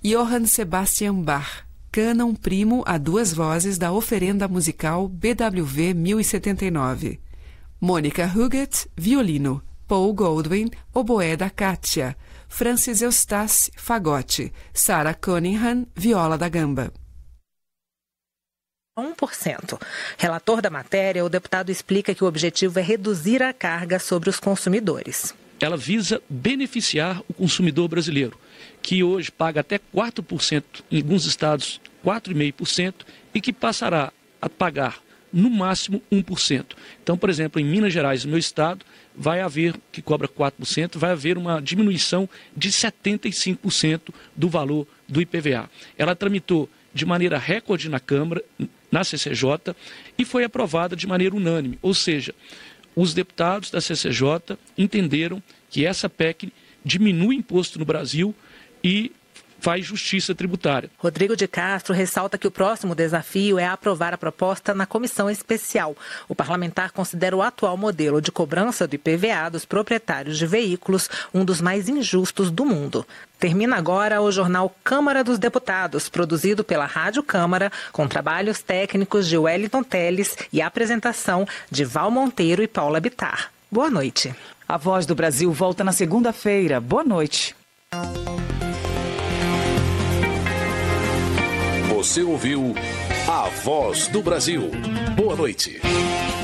Johann Sebastian Bach, cânon primo a 2 vozes da oferenda musical BWV 1079. Mônica Huguet, violino. Paul Goldwyn, oboé da Kátia. Francis Eustace, fagote. Sarah Cunningham, viola da gamba. 1%. Relator da matéria, o deputado explica que o objetivo é reduzir a carga sobre os consumidores. Ela visa beneficiar o consumidor brasileiro, que hoje paga até 4%, em alguns estados 4,5%, e que passará a pagar no máximo 1%. Então, por exemplo, em Minas Gerais, no meu estado, vai haver, que cobra 4%, vai haver uma diminuição de 75% do valor do IPVA. Ela tramitou de maneira recorde na Câmara, na CCJ, e foi aprovada de maneira unânime. Ou seja, os deputados da CCJ entenderam que essa PEC diminui o imposto no Brasil e faz justiça tributária. Rodrigo de Castro ressalta que o próximo desafio é aprovar a proposta na comissão especial. O parlamentar considera o atual modelo de cobrança do IPVA dos proprietários de veículos um dos mais injustos do mundo. Termina agora o jornal Câmara dos Deputados, produzido pela Rádio Câmara, com trabalhos técnicos de Wellington Teles e apresentação de Val Monteiro e Paula Bittar. Boa noite. A Voz do Brasil volta na segunda-feira. Boa noite. Você ouviu A Voz do Brasil. Boa noite.